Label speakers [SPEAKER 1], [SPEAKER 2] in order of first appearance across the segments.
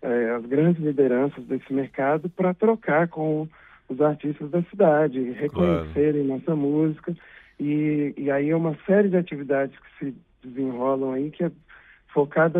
[SPEAKER 1] as grandes lideranças desse mercado para trocar com os artistas da cidade,
[SPEAKER 2] Claro.
[SPEAKER 1] reconhecerem nossa música. E aí é uma série de atividades que se desenrolam aí, que é focada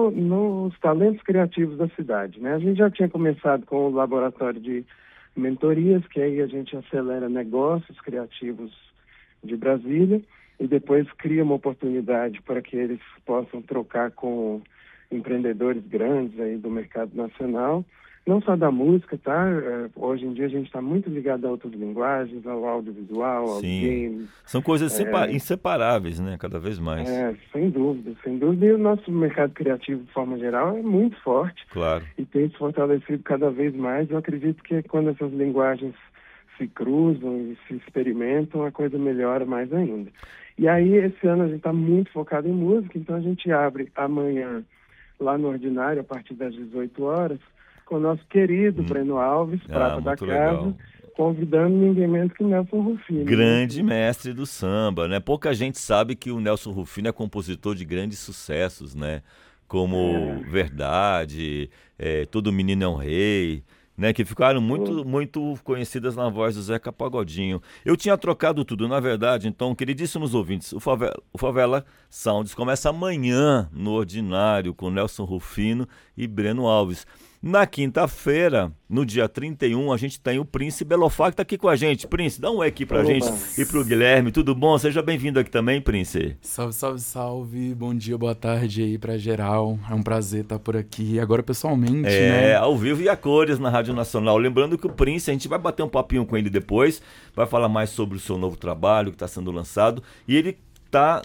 [SPEAKER 1] nos talentos criativos da cidade, né? A gente já tinha começado com o laboratório de mentorias, que aí a gente acelera negócios criativos de Brasília e depois cria uma oportunidade para que eles possam trocar com empreendedores grandes aí do mercado nacional, não só da música, tá? Hoje em dia a gente está muito ligado a outras linguagens, ao audiovisual, aos
[SPEAKER 2] Sim.
[SPEAKER 1] games.
[SPEAKER 2] São coisas inseparáveis, né? Cada vez mais.
[SPEAKER 1] Sem dúvida, sem dúvida. E o nosso mercado criativo, de forma geral, é muito forte
[SPEAKER 2] Claro.
[SPEAKER 1] e tem se fortalecido cada vez mais. Eu acredito que quando essas linguagens se cruzam e se experimentam, a coisa melhora mais ainda. E aí, esse ano a gente está muito focado em música, então a gente abre amanhã, lá no Ordinário, a partir das 18 horas, com o nosso querido Breno Alves, prata da
[SPEAKER 2] Muito
[SPEAKER 1] casa,
[SPEAKER 2] legal.
[SPEAKER 1] convidando ninguém menos que Nelson Rufino.
[SPEAKER 2] Grande mestre do samba, né? Pouca gente sabe que o Nelson Rufino é compositor de grandes sucessos, né? Como Verdade, Todo Menino é um Rei, né? Que ficaram muito conhecidas na voz do Zeca Pagodinho. Eu tinha trocado tudo, na verdade, então, queridíssimos ouvintes, o Favela Sounds começa amanhã no Ordinário com Nelson Rufino e Breno Alves. Na quinta-feira, no dia 31, a gente tem o Prince Belofá, que está aqui com a gente. Prince, dá um oi aqui pra gente e pro Guilherme. Tudo bom? Seja bem-vindo aqui também, Prince.
[SPEAKER 3] Salve, salve, salve. Bom dia, boa tarde aí pra geral. É um prazer estar por aqui. Agora pessoalmente, né?
[SPEAKER 2] Ao vivo e a cores na Rádio Nacional. Lembrando que o Prince, a gente vai bater um papinho com ele depois, vai falar mais sobre o seu novo trabalho que está sendo lançado. E ele tá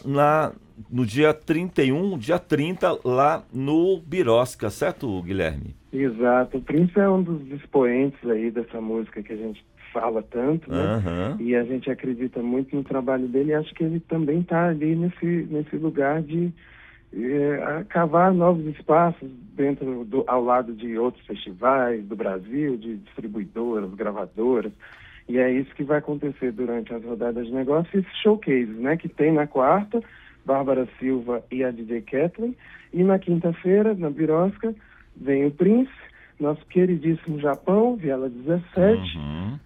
[SPEAKER 2] no dia 31, dia 30, lá no Birosca, certo, Guilherme?
[SPEAKER 1] Exato. O Prince é um dos expoentes aí dessa música que a gente fala tanto, né? E a gente acredita muito no trabalho dele e acho que ele também está ali nesse lugar de cavar novos espaços ao lado de outros festivais do Brasil, de distribuidoras, gravadoras. E é isso que vai acontecer durante as rodadas de negócios e esses showcases, né? Que tem na quarta, Bárbara Silva e a DJ Kathleen. E na quinta-feira, na Birosca, vem o Prince, nosso queridíssimo Japão, Viela 17,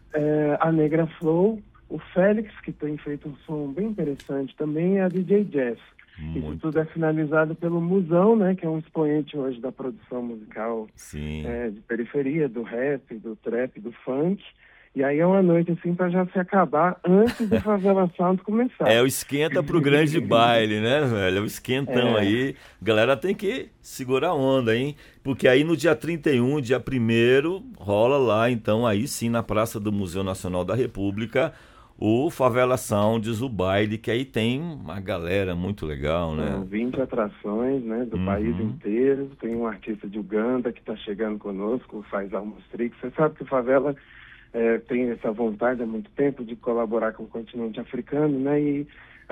[SPEAKER 1] a Negra Flow, o Félix, que tem feito um som bem interessante também, e a DJ Jazz. Isso tudo é finalizado pelo Musão, né, que é um expoente hoje da produção musical de periferia, do rap, do trap, do funk. E aí é uma noite assim para já se acabar antes do Favela Sound começar.
[SPEAKER 2] É o esquenta pro grande baile, né, velho? É o esquentão aí. Galera tem que segurar a onda, hein? Porque aí no dia 31, dia 1º, rola lá, então, aí sim, na Praça do Museu Nacional da República, o Favela Sounds, o baile, que aí tem uma galera muito legal, né?
[SPEAKER 1] São 20 atrações, né, do país inteiro. Tem um artista de Uganda que está chegando conosco, o Faisal Mostrix. Você sabe que o Favela tem essa vontade há muito tempo de colaborar com o continente africano, né? E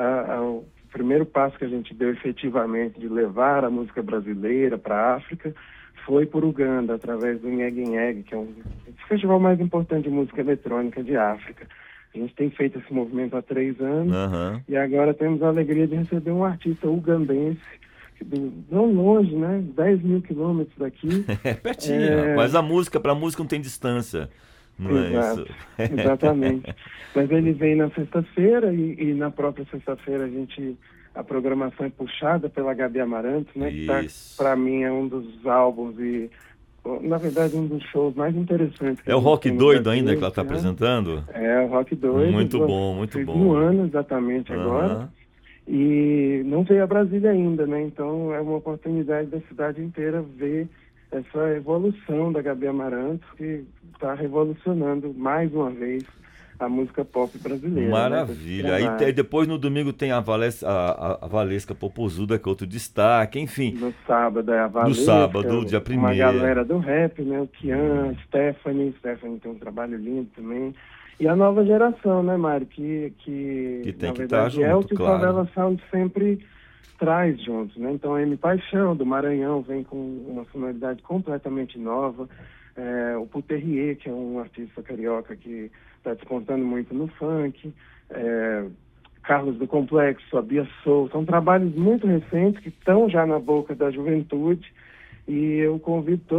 [SPEAKER 1] o primeiro passo que a gente deu efetivamente de levar a música brasileira para a África foi por Uganda, através do Nheg Nheg, que é o festival mais importante de música eletrônica de África. A gente tem feito esse movimento há 3 anos e agora temos a alegria de receber um artista ugandense, não longe, né? 10 mil quilômetros daqui.
[SPEAKER 2] Pertinho, mas pra música não tem distância. Não
[SPEAKER 1] Exato,
[SPEAKER 2] é isso?
[SPEAKER 1] Exatamente. Mas ele vem na sexta-feira e na própria sexta-feira a programação é puxada pela Gabi Amarantos, né? Que para mim é um dos álbuns e, na verdade, um dos shows mais interessantes.
[SPEAKER 2] É o Rock Doido ainda que ela está apresentando?
[SPEAKER 1] É o Rock Doido.
[SPEAKER 2] Muito bom, muito bom.
[SPEAKER 1] Fez 1 ano exatamente agora. E não veio a Brasília ainda, né? Então é uma oportunidade da cidade inteira ver essa evolução da Gabi Amarantos, que está revolucionando mais uma vez a música pop brasileira.
[SPEAKER 2] Maravilha. Né? Aí depois no domingo tem a Valesca Popozuda, que é outro destaque, enfim.
[SPEAKER 1] No sábado é a Valesca.
[SPEAKER 2] No sábado, dia 1º.
[SPEAKER 1] Uma galera do rap, né? O Kian, Stephanie tem um trabalho lindo também. E a nova geração, né, Mário? Que
[SPEAKER 2] tem
[SPEAKER 1] na
[SPEAKER 2] que
[SPEAKER 1] verdade,
[SPEAKER 2] estar junto,
[SPEAKER 1] é o que
[SPEAKER 2] claro.
[SPEAKER 1] o Favela Sound sempre traz juntos, né? Então a M Paixão, do Maranhão, vem com uma sonoridade completamente nova. O Puterrier, que é um artista carioca que está despontando muito no funk. Carlos do Complexo, a Bia Soul, são trabalhos muito recentes que estão já na boca da juventude e eu convido